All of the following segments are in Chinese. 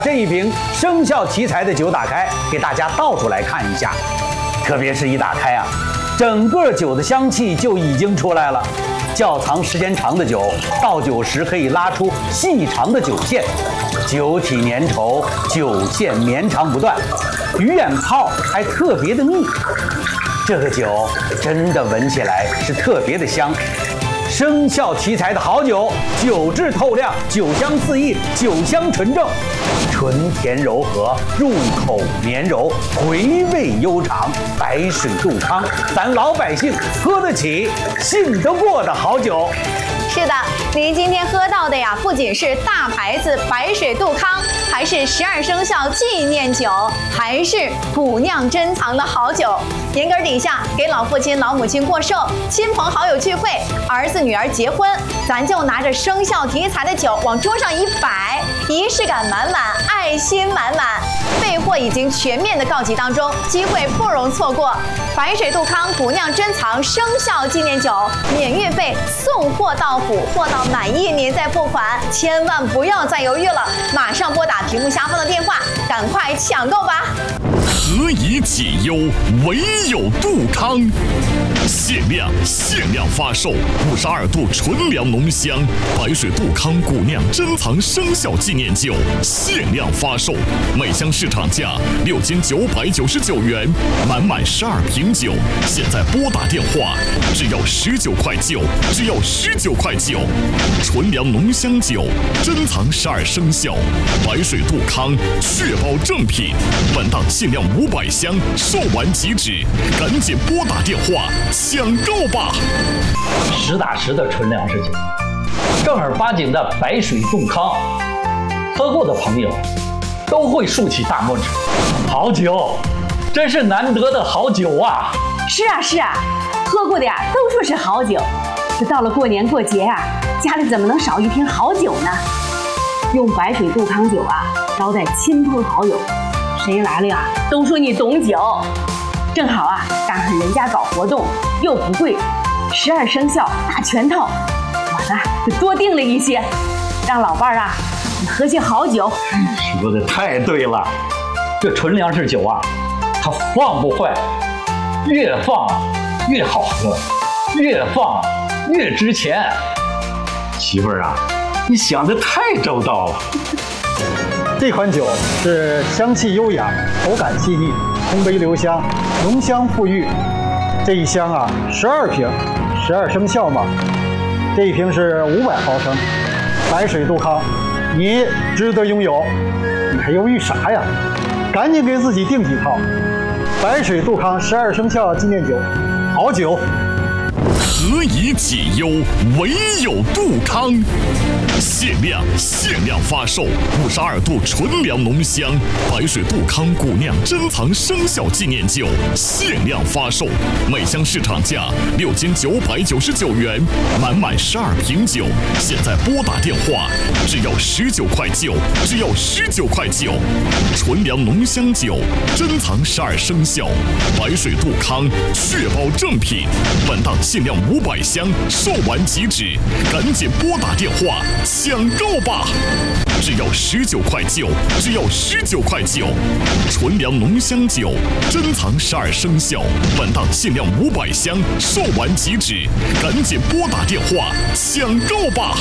这一瓶生肖题材的酒打开，给大家倒出来看一下。特别是一打开啊，整个酒的香气就已经出来了。窖藏时间长的酒，倒酒时可以拉出细长的酒线，酒体粘稠，酒线绵长不断，鱼眼泡还特别的密。这个酒真的闻起来是特别的香。生肖题材的好酒，酒质透亮，酒香四溢，酒香纯正，醇甜柔和，入口绵柔，回味悠长。白水杜康，咱老百姓喝得起、信得过的好酒。 是的，您今天喝到的呀，不仅是大牌子白水杜康，还是12生肖纪念酒，还是古酿珍藏的好酒。年根底下给老父亲、老母亲过寿，亲朋好友聚会，儿子女儿结婚，咱就拿着生肖题材的酒往桌上一摆，仪式感满满，爱心满满。备货已经全面的告急当中，机会不容错过。白水杜康古酿珍藏生肖纪念酒，免运费，送货到府，货到满意您再付款，千万不要再犹豫了，马上拨打屏幕下方的电话，赶快抢购吧！ 何以解忧，唯有杜康。限量发售52度纯粮浓香白水杜康古酿珍藏生肖纪念酒，限量发售，每箱市场价6999元，满12瓶酒，现在拨打电话，只要19块9，只要19块9。纯粮浓香酒，珍藏12生肖，白水杜康，确保正品。本档限量500箱，售完即止，赶紧拨打电话抢购吧！ 实打实的纯粮食酒，正儿八经的白水杜康，喝过的朋友都会竖起大拇指。好酒，真是难得的好酒啊！ 是啊，喝过的呀都说是好酒。这到了过年过节啊，家里怎么能少一瓶好酒呢？用白水杜康酒啊招待亲朋好友，谁来了呀都说你懂酒。正好啊，赶上人家搞活动又不贵，12生肖大全套，我呢就多订了一些，让老伴儿啊你喝些好酒。 说的太对了，这纯粮食酒啊，它放不坏，越放越好喝，越放越值钱。媳妇儿啊，你想的太周到了。 这款酒是香气优雅，口感细腻，空杯留香，浓香馥郁。这一箱啊，12瓶，12生肖嘛。这一瓶是500毫升，白水杜康，你值得拥有。你还犹豫啥呀？赶紧给自己订几套。白水杜康12生肖纪念酒，好酒。 何以解忧，唯有杜康。限量发售52度纯粮浓香白水杜康古酿珍藏生肖纪念酒，限量发售，每箱市场价6999元，满12瓶酒，现在拨打电话，只要19块9，只要19块9。纯粮浓香酒，珍藏12生肖，白水杜康，确保正品。本档限量500箱，售完即止，赶紧拨打电话抢购吧！只要19块9，只要19块9。纯粮浓香酒，珍藏12生肖，本档限量500箱，售完即止，赶紧拨打电话抢购吧！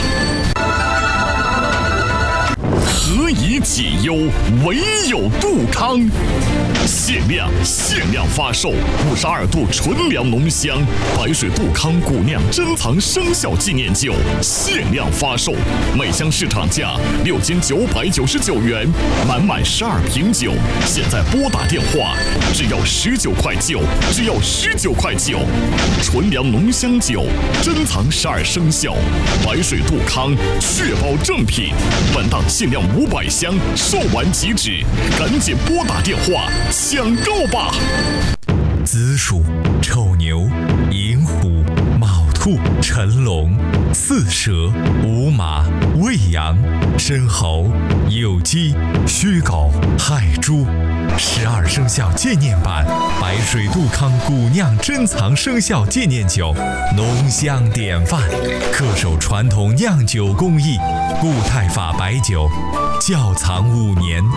何以解忧，唯有杜康。限量发售52度纯粮浓香白水杜康古酿珍藏生肖纪念酒，限量发售，每箱市场价6999元，满12瓶酒，现在拨打电话，只要19块9，只要19块9。纯粮浓香酒，珍藏12生肖，白水杜康，确保正品。本档限量500箱，售完即止，赶紧拨打电话抢购吧！ 子鼠、丑牛、寅虎、卯兔、辰龙、巳蛇、午马、未羊、申猴、酉鸡、戌狗、亥猪。12生肖纪念版白水杜康古酿珍藏生肖纪念酒，浓香典范，恪守传统酿酒工艺，固态法白酒，窖藏5年。